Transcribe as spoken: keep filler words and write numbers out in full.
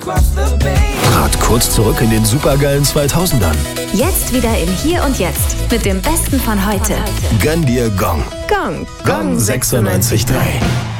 Trat kurz zurück in den supergeilen zweitausendern. Jetzt wieder im Hier und Jetzt mit dem Besten von heute. Gönn dir Gong. Gong. Gong sechsundneunzig Komma drei.